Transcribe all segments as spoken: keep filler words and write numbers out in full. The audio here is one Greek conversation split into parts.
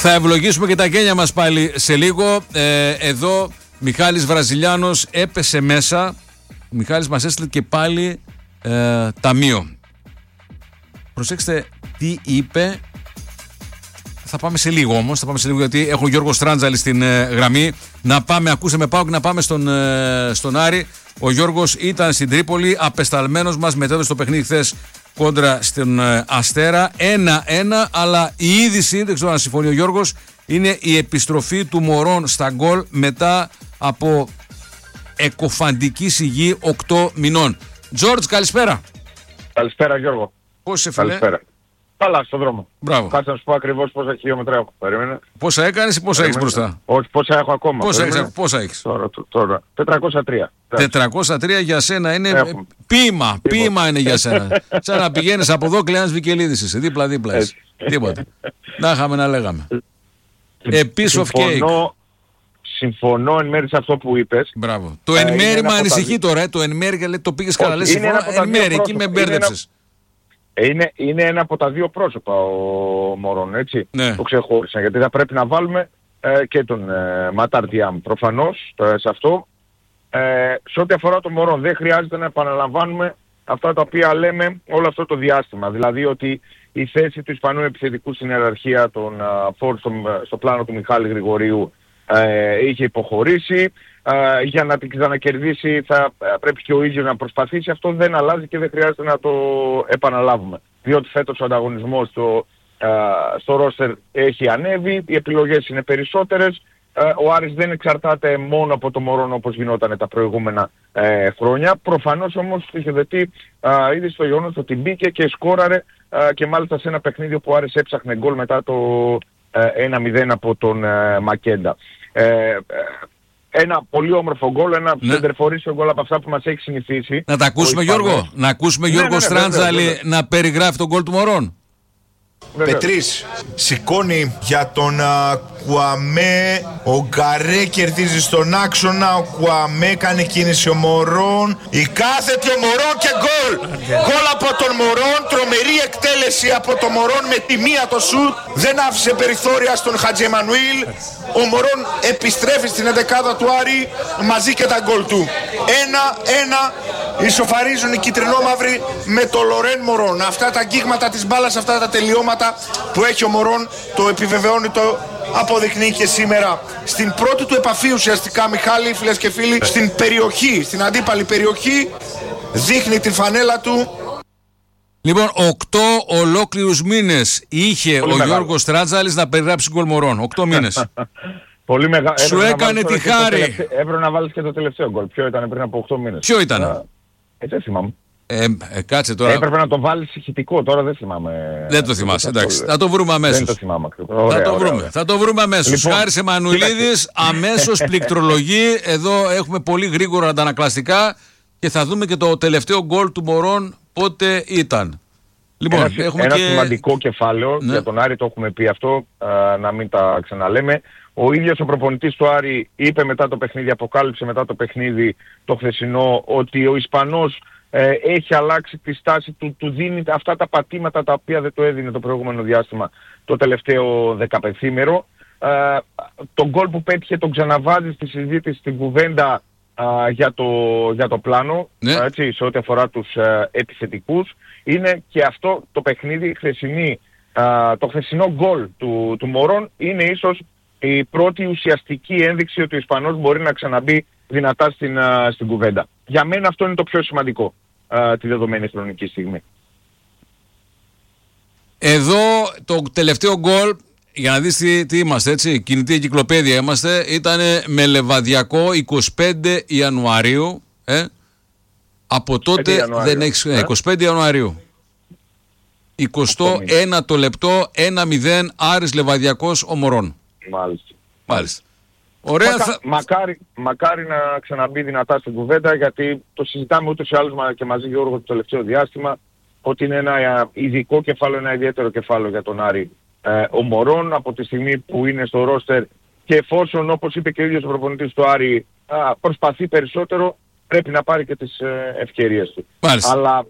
Θα ευλογήσουμε και τα γένια μας πάλι σε λίγο. Ε, εδώ Μιχάλης Βραζιλιάνος έπεσε μέσα. Μιχάλης μας έστειλε και πάλι ε, ταμείο. Προσέξτε τι είπε. Θα πάμε σε λίγο όμως, θα πάμε σε λίγο γιατί έχω Γιώργο Στράντζαλη στην ε, γραμμή. Να πάμε, ακούσε με πάω και να πάμε στον, ε, στον Άρη. Ο Γιώργος ήταν στην Τρίπολη, απεσταλμένος μας, μετέδωσε το παιχνίδι χθες κόντρα στον ε, Αστέρα. ένα-ένα, αλλά η είδηση, δεν ξέρω αν συμφωνεί ο Γιώργος, είναι η επιστροφή του Μωρών στα γκολ μετά από εκοφαντική σιγή οκτώ μηνών. Τζόρτζ, καλησπέρα. Καλησπέρα Γιώργο. Πώς σε φίλε? Καλησπέρα. Καλά, στον δρόμο. Μπράβο. Κάτσε να σου πω ακριβώς πόσα χιλιόμετρα έχω. Περίμενε. Πόσα έκανες ή πόσα έχεις μπροστά? Όχι, πόσα έχω ακόμα. Πόσα έχεις, πόσα έχεις? Τώρα, τώρα. τετρακόσια τρία. τετρακόσια τρία για σένα είναι Έχουμε. ποίημα. Ποίημα είναι για σένα. Σαν να πηγαίνεις από εδώ Κλεάνας Βικελίδης είσαι. Δίπλα-δίπλα είσαι. Τίποτα. Να είχαμε να λέγαμε. A piece of cake. Συμφωνώ εν μέρει σε αυτό που είπες. Μπράβο. Το εν μέρει με ανησυχεί τώρα. Ε. Το εν μέρει και λέει το πήγες καλά. Λες συμφωνώ. Εν μέρει εκεί με μπέρδεψες. Είναι, είναι ένα από τα δύο πρόσωπα ο Μωρών, έτσι, ναι. Το ξεχώρισα, γιατί θα πρέπει να βάλουμε ε, και τον ε, Ματάρτιαμ προφανώς ε, σε αυτό. Ε, σε ό,τι αφορά τον Μωρών δεν χρειάζεται να επαναλαμβάνουμε αυτά τα οποία λέμε όλο αυτό το διάστημα. Δηλαδή ότι η θέση του Ισπανού επιθετικού στην ιεραρχία των φόρ στο, στο πλάνο του Μιχάλη Γρηγορίου ε, είχε υποχωρήσει. Uh, για να την ξανακερδίσει θα uh, πρέπει και ο ίδιος να προσπαθήσει. Αυτό δεν αλλάζει και δεν χρειάζεται να το επαναλάβουμε. Διότι φέτος ο ανταγωνισμός στο, uh, στο ρόστερ έχει ανέβει, οι επιλογές είναι περισσότερες. Uh, ο Άρης δεν εξαρτάται μόνο από το Μωρόν όπως γινόταν τα προηγούμενα uh, χρόνια. Προφανώς όμως είχε δεθεί uh, ήδη στο γεγονός ότι μπήκε και σκόραρε uh, και μάλιστα σε ένα παιχνίδι που ο Άρης έψαχνε γκολ μετά το uh, ένα μηδέν από τον uh, Μακέντα. Uh, uh, Ένα πολύ όμορφο γκολ, ένα ναι. σεντερφορίσιο γκολ από αυτά που μας έχει συνηθίσει. Να τα ακούσουμε Γιώργο, να ακούσουμε ναι, Γιώργο ναι, ναι, Στράντζαλη βέβαια, βέβαια. να περιγράφει τον γκολ του Μωρών. Πετρής σηκώνει για τον α, Κουαμέ. Ο Γκαρέ κερδίζει στον άξονα. Ο Κουαμέ κάνει κίνηση ο Μωρών. Η κάθετη ο Μωρών και γκολ. Γκολ από τον Μωρών. Τρομερή εκτέλεση από τον Μωρών με τη μία το σουτ. Δεν άφησε περιθώρια στον Χατζεμανουήλ. Ο Μωρών επιστρέφει στην εντεκάδα του Άρη μαζί και τα γκολ του. Ένα-ένα ισοφαρίζουν οι κυτρινόμαυροι με το Λορέν Μωρών. Αυτά τα αγγίγματα της μπάλας, αυτά τα τελειώματα που έχει ο Μωρών το επιβεβαιώνει, το αποδεικνύει και σήμερα. Στην πρώτη του επαφή ουσιαστικά, Μιχάλη, φίλες και φίλοι, στην περιοχή, στην αντίπαλη περιοχή, δείχνει την φανέλα του. Λοιπόν, οκτώ ολόκληρους μήνες είχε Πολύ ο μεγάλο. Γιώργος Στράτζαλης να περιγράψει γκολ Μωρών. Οκτώ μήνες. Πολύ μεγάλο. Σου έκανε τη χάρη. Έπρεπε να βάλεις και το τελευταίο γκολ. Ποιο ήταν πριν από οκτώ μήνες? Ποιο ήταν? Ε, δεν θυμάμαι. Ε, ε, κάτσε τώρα. Έπρεπε να το βάλεις ηχητικό, τώρα δεν θυμάμαι. Δεν το θυμάσαι, εντάξει. Θα το βρούμε αμέσως. Δεν το θυμάμαι ακριβώς. Θα Ωραία, το ωραία, βρούμε. ωραία. Θα το βρούμε αμέσως. Λοιπόν, Χάρης Εμμανουηλίδης, αμέσως πληκτρολογεί. Εδώ έχουμε πολύ γρήγορα αντανακλαστικά και θα δούμε και το τελευταίο γκολ του Μωρών πότε ήταν. Λοιπόν, ένα, έχουμε ένα και... σημαντικό κεφάλαιο, ναι. Για τον Άρη το έχουμε πει αυτό, α, να μην τα ξαναλέμε. Ο ίδιος ο προπονητής του Άρη είπε μετά το παιχνίδι, αποκάλυψε μετά το παιχνίδι το χθεσινό, ότι ο Ισπανός ε, έχει αλλάξει τη στάση του, του δίνει αυτά τα πατήματα τα οποία δεν το έδινε το προηγούμενο διάστημα, το τελευταίο δεκαπενθήμερο. Ε, τον γκολ που πέτυχε τον ξαναβάζει στη συζήτηση, στην κουβέντα α, για, το, για το πλάνο, ναι. Έτσι, σε ό,τι αφορά τους ε, επιθετικούς. Είναι και αυτό το παιχνίδι, χθεσινή, α, το χθεσινό γκολ του, του Μωρών είναι ίσως η πρώτη ουσιαστική ένδειξη ότι ο Ισπανός μπορεί να ξαναμπεί δυνατά στην, α, στην κουβέντα. Για μένα αυτό είναι το πιο σημαντικό α, τη δεδομένη χρονική στιγμή. Εδώ το τελευταίο γκολ, για να δεις τι, τι είμαστε, έτσι, κινητή εγκυκλοπαίδεια είμαστε, ήταν με Λεβαδιακό εικοστή πέμπτη Ιανουαρίου, ε. Από τότε Ιανουάριο, δεν έχεις... ε? εικοστή πέμπτη Ιανουαρίου. εικοστό ένατο λεπτό, ένα μηδέν, Άρης Λεβαδιακός ο Μωρών. Μάλιστα. Μάλιστα. Ωραία. Μακα, θα... μακάρι, μακάρι να ξαναμπεί δυνατά στην κουβέντα, γιατί το συζητάμε ούτως ή άλλως και μαζί Γιώργο το τελευταίο διάστημα, ότι είναι ένα ειδικό κεφάλαιο, ένα ιδιαίτερο κεφάλαιο για τον Άρη ε, ο Μωρών, από τη στιγμή που είναι στο ρόστερ και εφόσον, όπως είπε και ο ίδιος ο προπονητής του Άρη, α, προσπαθεί περισσότερο, πρέπει να πάρει και τις ε, ευκαιρίες του. Μάλιστα. Αλλά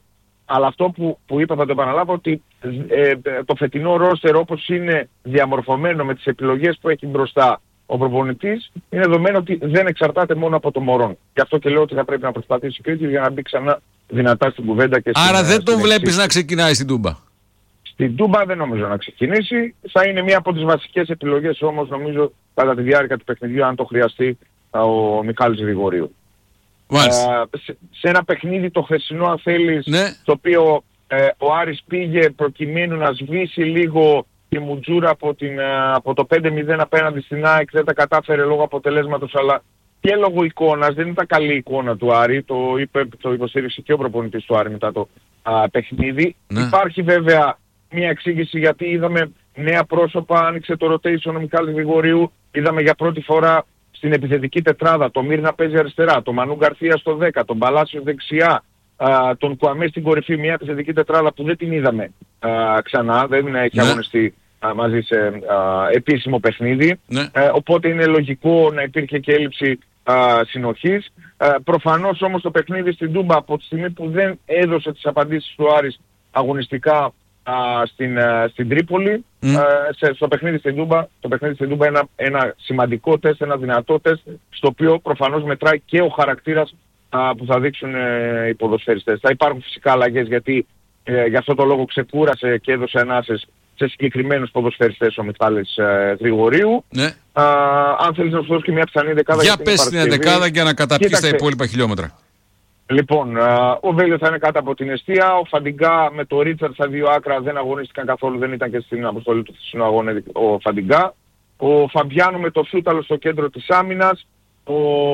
αλλά αυτό που, που είπα θα το επαναλάβω, ότι ε, το φετινό ρόστερ όπως είναι διαμορφωμένο με τις επιλογές που έχει μπροστά ο προπονητής, είναι δεδομένο ότι δεν εξαρτάται μόνο από το Μωρόν. Γι' αυτό και λέω ότι θα πρέπει να προσπαθήσει η Κρήτη για να μπει ξανά δυνατά στην κουβέντα. Και άρα στην, δεν τον βλέπεις εξής. να ξεκινάει στην Τούμπα. Στην Τούμπα δεν νομίζω να ξεκινήσει. Θα είναι μία από τις βασικές επιλογές όμως, νομίζω, κατά τη διάρκεια του παιχνιδιού, αν το χρειαστεί, ο Μιχάλης Γρηγορίου. Ε, σε, σε ένα παιχνίδι το χθεσινό, αν θέλεις, ναι. το οποίο ε, ο Άρης πήγε προκειμένου να σβήσει λίγο τη μουτζούρα από, την, από το πέντε μηδέν απέναντι στην ΑΕΚ, δεν τα κατάφερε λόγω αποτελέσματος, αλλά και λόγω εικόνας. Δεν ήταν καλή εικόνα του Άρη, το, είπε, το υποστήριξε και ο προπονητής του Άρη μετά το α, παιχνίδι. Ναι. Υπάρχει βέβαια μια εξήγηση, γιατί είδαμε νέα πρόσωπα, άνοιξε το rotation ο Μιχάλης Γρηγορίου, είδαμε για πρώτη φορά στην επιθετική τετράδα το Μύρ να παίζει αριστερά, το Μανού Γκαρθία στο δέκα, τον Παλάσιο δεξιά, α, τον Κουαμέ στην κορυφή, μια επιθετική τετράδα που δεν την είδαμε α, ξανά, δεν έχει ναι. αγωνιστεί α, μαζί σε α, επίσημο παιχνίδι, ναι. ε, οπότε είναι λογικό να υπήρχε και έλλειψη α, συνοχής. Ε, προφανώς όμως το παιχνίδι στην Τούμπα, από τη στιγμή που δεν έδωσε τις απαντήσεις του Άρης αγωνιστικά Uh, στην, uh, στην Τρίπολη, mm. uh, σε, στο παιχνίδι στην Τούμπα, το παιχνίδι στην Τούμπα είναι ένα, ένα σημαντικό τεστ, ένα δυνατό τεστ, στο οποίο προφανώς μετράει και ο χαρακτήρας uh, που θα δείξουν uh, οι ποδοσφαιριστές. Θα υπάρχουν φυσικά αλλαγές, γιατί uh, γι' αυτό το λόγο ξεκούρασε και έδωσε ανάσες σε συγκεκριμένους ποδοσφαιριστές ο Μιχάλης uh, Γρηγορίου. Mm. Uh, αν θέλεις να σου δώσω και μια πιθανή δεκάδα. Για πες την ενδεκάδα για να καταπιείς τα υπόλοιπα χιλιόμετρα. Λοιπόν, ο Βέλιο θα είναι κάτω από την εστία, ο Φαντιγκά με το Ρίτσαρτ στα δύο άκρα δεν αγωνίστηκαν καθόλου, δεν ήταν και στην αποστολή του θεσινού αγώνα ο Φαντιγκά. Ο Φαμπιάνο με το Σούταλο στο κέντρο της άμυνας, ο,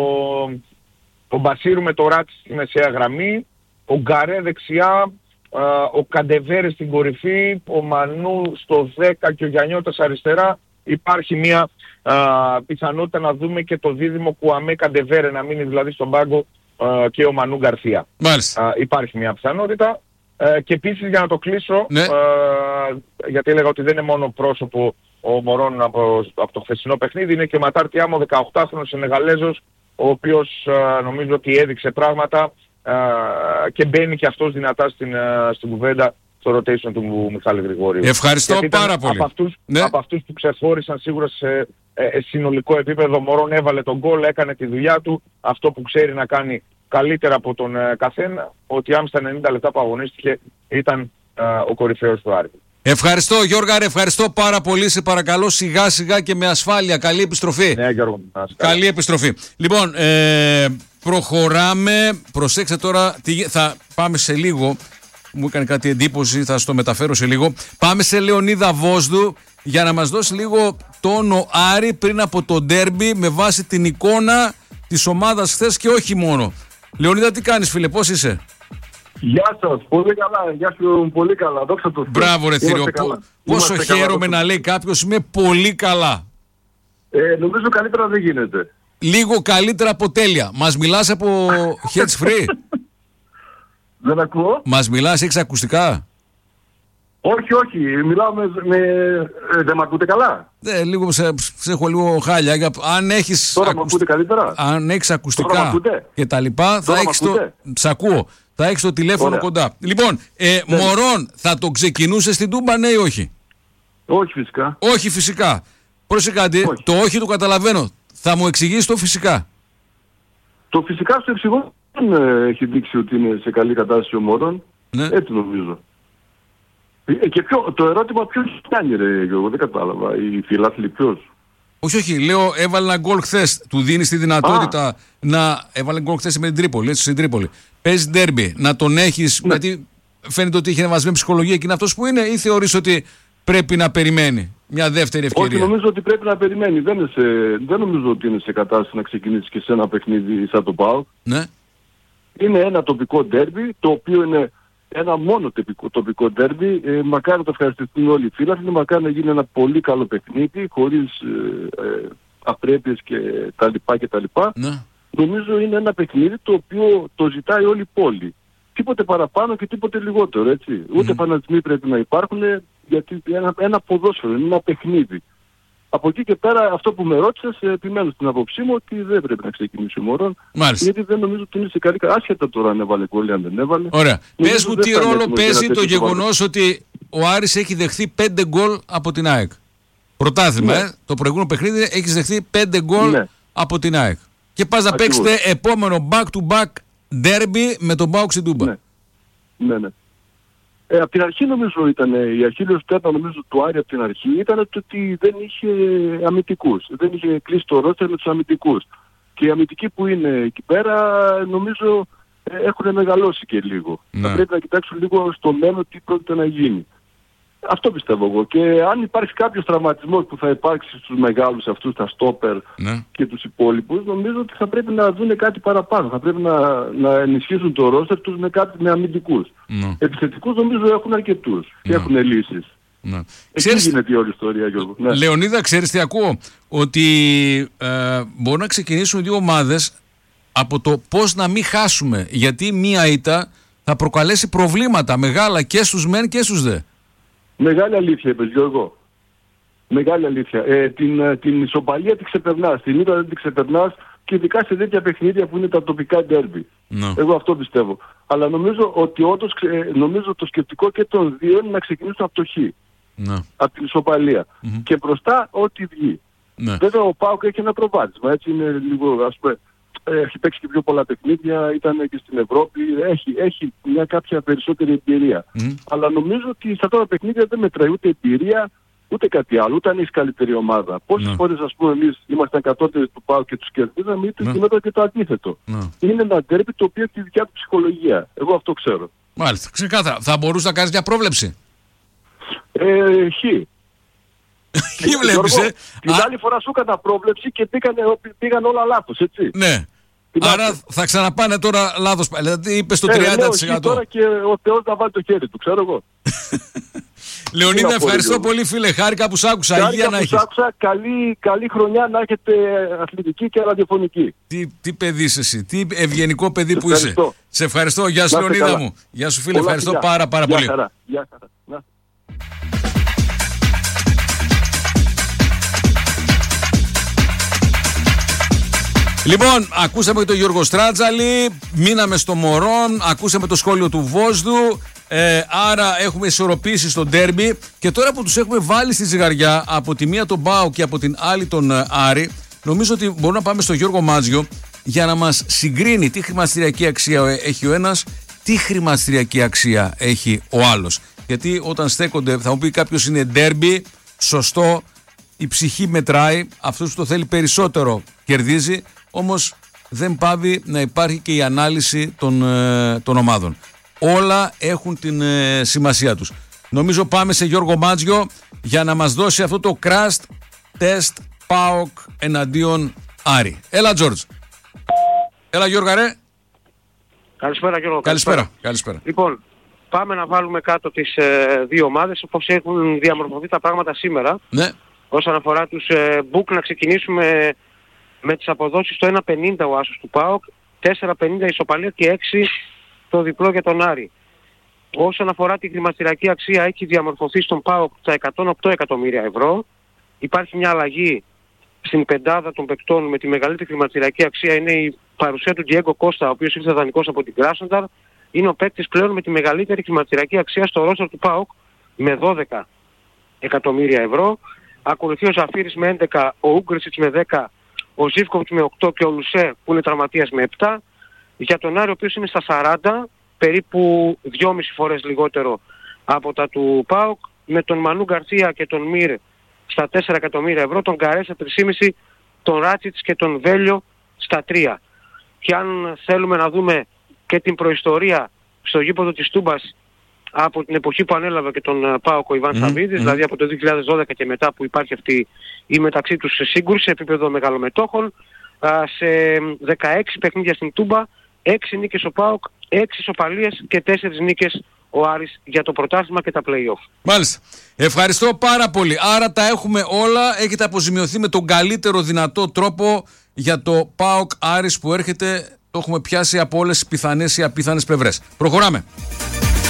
ο Μπασίρου με το Ράτσι στη μεσαία γραμμή, ο Γκαρέ δεξιά, ο Καντεβέρε στην κορυφή, ο Μανού στο δέκα και ο Γιαννιώτας αριστερά. Υπάρχει μια α, πιθανότητα να δούμε και το δίδυμο Κουαμέ Καντεβέρε να μείνει δηλαδή στον πάγκο και ο Μανού Γκαρθία. Μάλιστα. Υπάρχει μια πιθανότητα. Ε, και επίσης για να το κλείσω, ναι. ε, γιατί έλεγα ότι δεν είναι μόνο πρόσωπο ο Μωρόν από, από το χθεσινό παιχνίδι, είναι και ο Ματάρ Τιάμο, δεκαοκτάχρονος Σενεγαλέζος, ο οποίος ε, νομίζω ότι έδειξε πράγματα ε, και μπαίνει και αυτός δυνατά στην, ε, στην κουβέντα, στο rotation του Μιχάλη Γρηγορίου. Ευχαριστώ πάρα πολύ. Από αυτούς, ναι. από αυτούς που ξεχώρισαν σίγουρα σε ε, συνολικό επίπεδο, ο Μωρόν έβαλε τον γκολ, έκανε τη δουλειά του, αυτό που ξέρει να κάνει καλύτερα από τον ε, καθένα, ότι άμεσα ενενήντα λεπτά που αγωνίστηκε ήταν ε, ο κορυφαίος του Άρη. Ευχαριστώ Γιώργα, ευχαριστώ πάρα πολύ, σε παρακαλώ σιγά σιγά και με ασφάλεια. Καλή επιστροφή. Ναι, Γιώργο. Καλή επιστροφή. Λοιπόν, ε, προχωράμε, προσέξτε τώρα, θα πάμε σε λίγο, μου έκανε κάτι εντύπωση, θα στο μεταφέρω σε λίγο. Πάμε σε Λεωνίδα Βόσδου για να μας δώσει λίγο τόνο Άρη πριν από το ντέρμπι με βάση την εικόνα της ομάδας χθες και όχι μόνο. Λεωνίδα, τι κάνεις φίλε, πώς είσαι? Γεια σας, πολύ καλά, γεια σου, πολύ καλά, δόξα τω Θεώ. Μπράβο ρε Θήριο, πόσο χαίρομαι να λέει κάποιος είμαι πολύ καλά. Ε, νομίζω καλύτερα δεν γίνεται. Λίγο καλύτερα από τέλεια. Μας μιλάς από heads free? Δεν ακούω. Μας μιλάς, έχεις ακουστικά? Όχι, όχι, μιλάω με... με ε, δεν μ' ακούτε καλά? Ναι, λίγο σε, σε έχω λίγο χάλια. Αν έχεις, Τώρα ακουσ... μ' ακούτε καλύτερα? Αν έχεις ακουστικά και τα λοιπά, θα έχεις το... Σ' ακούω. Θα έχεις το τηλέφωνο Ωραία. Κοντά. Λοιπόν, ε, ναι. Μωρόν, θα το ξεκινούσε στην Τούμπα, ναι ή όχι? Όχι φυσικά. Όχι φυσικά. Πρόσεχε κάτι, όχι. Το όχι το καταλαβαίνω. Θα μου εξηγήσεις το φυσικά? Το φυσικά στο εξηγώ δεν έχει δείξει ότι είναι σε καλή κατάσταση ο Μωρόν. Ναι. Έτσι νομίζω. Ε, και ποιο, το ερώτημα ποιος κάνει ρε Γιώργο, δεν κατάλαβα. Οι φιλάθλοι ποιος? Όχι, όχι, λέω έβαλε ένα γκολ χθες. Του δίνεις τη δυνατότητα Α. να... Έβαλε γκολ χθες με την Τρίπολη, έτσι στην Τρίπολη. Παίζει ντέρμπι, να τον έχεις, ναι. Γιατί φαίνεται ότι είχε ανεβασμένη ψυχολογία και είναι αυτός που είναι, ή θεωρείς ότι πρέπει να περιμένει μια δεύτερη ευκαιρία? Όχι, νομίζω ότι πρέπει να περιμένει. Δεν, είναι σε, δεν νομίζω ότι είναι σε κατάσταση να ξεκινήσει και σε ένα παιχνίδι σαν το ΠΑΟΚ. Ναι. Είναι ένα τοπικό ντέρμπι, το οποίο είναι ένα μόνο τοπικό, τοπικό ντέρμπι. Ε, μακάρι να το ευχαριστηθούν όλοι οι φίλαθλοι, μακάρι να γίνει ένα πολύ καλό παιχνίδι, χωρίς ε, ε, απρέπειες και τα λοιπά και τα λοιπά. Ναι. Νομίζω είναι ένα παιχνίδι το οποίο το ζητάει όλη η πόλη. Τίποτε παραπάνω και τίποτε λιγότερο, έτσι. Ούτε mm. φανατισμοί πρέπει να υπάρχουν, γιατί ένα, ένα ποδόσφαιρο είναι ένα παιχνίδι. Από εκεί και πέρα, αυτό που με ρώτησες, επιμένω στην απόψή μου ότι δεν πρέπει να ξεκινήσει ο Μωρόν. Μάλιστα. Γιατί δεν νομίζω ότι είναι σε καλή κατάσταση. Άσχετα τώρα αν έβαλε γκολ ή αν δεν έβαλε. Ωραία. Νομίζω Πες μου δεν τι θα είναι ρόλο έτοιμος για παίζει ένα το τέτοιο γεγονός ότι ο Άρης έχει δεχθεί πέντε γκολ από την ΑΕΚ. Πρωτάθλημα, Ναι. ε. Το προηγούμενο παιχνίδι έχεις δεχθεί πέντε γκολ Ναι. από την ΑΕΚ. Και πας να Ακριβώς. παίξετε επόμενο back-to-back derby με τον ΠΑΟΚ στην Τούμπα. Ναι. Ναι, ναι. Ε, από την αρχή νομίζω ήταν, η αχίλιος πέτα νομίζω του Άρη από την αρχή ήταν ότι δεν είχε αμυντικούς. Δεν είχε κλείσει το ρόστερ με τους αμυντικούς. Και οι αμυντικοί που είναι εκεί πέρα νομίζω ε, έχουν μεγαλώσει και λίγο. Ναι. Θα πρέπει να κοιτάξουν λίγο στο μέλλον τι πρόκειται να γίνει. Αυτό πιστεύω εγώ. Και αν υπάρχει κάποιος τραυματισμός που θα υπάρξει στους μεγάλους αυτούς, τα στόπερ Ναι. και τους υπόλοιπους, νομίζω ότι θα πρέπει να δουν κάτι παραπάνω. Θα πρέπει να, να ενισχύσουν το ρόστερ τους με, κάτι, με αμυντικούς. Ναι. Επιθετικούς νομίζω έχουν αρκετούς και Ναι. έχουν λύσεις. Ναι. Εκεί Ξέρεις, γίνεται η όλη ιστορία, Γιώργο. Ναι. Λεωνίδα, ξέρεις τι ακούω? Ότι ε, μπορούν να ξεκινήσουν δύο ομάδες από το πώς να μην χάσουμε. Γιατί μία ήττα θα προκαλέσει προβλήματα μεγάλα και στους μεν και στους δε. Μεγάλη αλήθεια είπες, Γιώργο. Μεγάλη αλήθεια. Ε, την, ε, την ισοπαλία την ξεπερνάς, την ήττα δεν την ξεπερνάς και ειδικά σε τέτοια παιχνίδια που είναι τα τοπικά ντέρμπι. Ναι. Εγώ αυτό πιστεύω. Αλλά νομίζω ότι όντως, ε, νομίζω το σκεπτικό και των δύο είναι να ξεκινήσουν από το χ. Ναι. Από την ισοπαλία. Mm-hmm. Και μπροστά ό,τι βγει. Ναι. Βέβαια ο ΠΑΟΚ έχει ένα προβάδισμα. Έτσι είναι λίγο, ας πούμε, ε, έχει παίξει και πιο πολλά παιχνίδια, ήταν και στην Ευρώπη, έχει, έχει μια κάποια περισσότερη εμπειρία. Mm. Αλλά νομίζω ότι σε αυτά τα παιχνίδια δεν μετράει ούτε εμπειρία, ούτε κάτι άλλο, ούτε αν είσαι καλύτερη ομάδα. Πόσες Ναι. φορές, ας πούμε, εμείς ήμασταν κατώτεροι του ΠΑΟΚ και τους κερδίζαμε, είτε Ναι. γινόταν και το αντίθετο. Ναι. Είναι ένα ντέρμπι το οποίο έχει τη δικιά του ψυχολογία. Εγώ αυτό ξέρω. Μάλιστα, ξεκάθαρα. Θα μπορούσε να κάνεις μια πρόβλεψη. Ε, χ. Τι βλέπεις, Γιώργο, ε? Την Α, άλλη φορά σου έκανα πρόβλεψη και πήγαν, πήγαν όλα λάθος, έτσι. ναι. Την Άρα άλλη. θα ξαναπάνε τώρα λάθος πάλι. Δηλαδή είπες το Ε, τριάντα λέω, τοις εκατό. εκεί τώρα και ο Θεός να βάλει το χέρι του, ξέρω εγώ. Λεωνίδα, Τι να πω, ευχαριστώ Γιώργο. πολύ φίλε. Χάρηκα που σ' άκουσα. Υγεία Χάρηκα να που σ' έχεις. άκουσα, καλή, καλή χρονιά να έχετε αθλητική και ραδιοφωνική. Τι, τι παιδί είσαι εσύ, τι ευγενικό παιδί που είσαι. ευχαριστώ. Σε ευχαριστώ. Γεια σου Να είστε Λεωνίδα καλά. μου. Γεια σου φίλε, Πολλά ευχαριστώ φιλιά. πάρα πάρα Γεια πολύ. χαρά. Γεια χαρά. Να. Λοιπόν, ακούσαμε τον Γιώργο Στράτζαλη, μείναμε στο Μωρόν, ακούσαμε το σχόλιο του Βόσδου, ε, άρα έχουμε ισορροπήσει στο ντέρμπι και τώρα που τους έχουμε βάλει στη ζυγαριά από τη μία τον Πάο και από την άλλη τον ε, Άρη, νομίζω ότι μπορούμε να πάμε στο Γιώργο Μάτζιο για να μας συγκρίνει τι χρηματιστηριακή αξία έχει ο ένας, τι χρηματιστηριακή αξία έχει ο άλλος. Γιατί όταν στέκονται, θα μου πει κάποιος είναι ντέρμπι, σωστό, η ψυχή μετράει, αυτός που το θέλει περισσότερο κερδίζει, όμως δεν πάβει να υπάρχει και η ανάλυση των, ε, των ομάδων. Όλα έχουν την ε, σημασία τους. Νομίζω πάμε σε Γιώργο Μάτζιο για να μας δώσει αυτό το crash test ΠΑΟΚ εναντίον Άρη. Έλα Τζόρτζ. Έλα Γιώργα ρε. Καλησπέρα Γιώργο. Καλησπέρα. Καλησπέρα. Λοιπόν, πάμε να βάλουμε κάτω τις ε, δύο ομάδες όπως έχουν διαμορφωθεί τα πράγματα σήμερα. Ναι. Όσον αφορά τους ε, Μπουκ, να ξεκινήσουμε με τις αποδόσεις στο ένα πενήντα ο άσος του ΠΑΟΚ, τέσσερα πενήντα ισοπαλία και έξι το διπλό για τον Άρη. Όσον αφορά τη χρηματιστηριακή αξία, έχει διαμορφωθεί στον ΠΑΟΚ τα εκατόν οκτώ εκατομμύρια ευρώ. Υπάρχει μια αλλαγή στην πεντάδα των παικτών με τη μεγαλύτερη χρηματιστηριακή αξία, είναι η παρουσία του Diego Costa, ο οποίος ήρθε δανεικός από την Krasnodar. Είναι ο παίκτης πλέον με τη μεγαλύτερη χρηματιστηριακή αξία στο ρόστερ του ΠΑΟΚ με δώδεκα εκατομμύρια ευρώ. Ακολουθεί ο Ζαφύρης με έντεκα, ο Ούγκρεσιτς με δέκα, ο Ζίβκοβιτς με οκτώ και ο Λουσέ που είναι τραυματίας με επτά. Για τον Άρη ο οποίος είναι στα σαράντα, περίπου δυόμιση φορές λιγότερο από τα του ΠΑΟΚ, με τον Μανού Γκαρσία και τον Μιρ στα τέσσερα εκατομμύρια ευρώ, τον Καρέ στα τρία κόμμα πέντε, τον Ράτσιτς και τον Βέλιο στα τρία. Και αν θέλουμε να δούμε και την προϊστορία στο γήπεδο της Τούμπας από την εποχή που ανέλαβε και τον ΠΑΟΚ ο Ιβάν mm, Σαββίδης, mm. δηλαδή από το δύο χιλιάδες δώδεκα και μετά που υπάρχει αυτή η μεταξύ τους σύγκρουση σε επίπεδο μεγαλομετόχων, σε δεκαέξι παιχνίδια στην Τούμπα, έξι νίκες ο ΠΑΟΚ, έξι ισοπαλίες και τέσσερις νίκες ο Άρης για το πρωτάθλημα και τα play-off. Μάλιστα. Ευχαριστώ πάρα πολύ. Άρα τα έχουμε όλα, έχετε αποζημιωθεί με τον καλύτερο δυνατό τρόπο για το ΠΑΟΚ Άρης που έρχεται, το έχουμε πιάσει από όλες τις πιθανές ή απίθανες πλευρές. Προχωράμε.